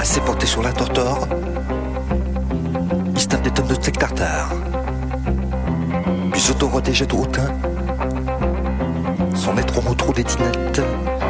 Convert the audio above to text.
assez porté sur la tortor, il se tape des tonnes de steak tartare, puis s'auto-rotège tout hautain, son maître au trou des tinettes.